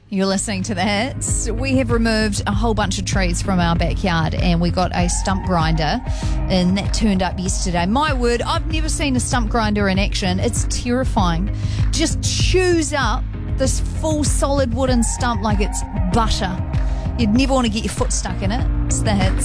You're listening to the Hits. We have removed a whole bunch of trees from our backyard and we got a stump grinder and that turned up yesterday. My word, I've never seen a stump grinder in action. It's terrifying. Just chews up this full solid wooden stump like it's butter. You'd never want to get your foot stuck in it. It's the Hits.